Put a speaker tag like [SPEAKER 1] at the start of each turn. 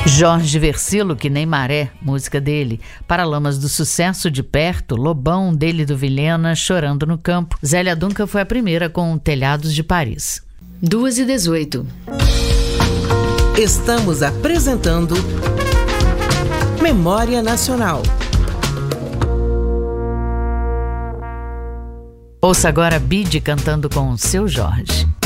[SPEAKER 1] Jorge Versilo, Que Nem Maré, música dele. Paralamas do Sucesso, De Perto. Lobão, dele do Vilhena, Chorando no Campo. Zélia Duncan foi a primeira com Telhados de Paris. 2h18.
[SPEAKER 2] Estamos apresentando Memória Nacional.
[SPEAKER 1] Ouça agora Bide cantando com Seu Jorge.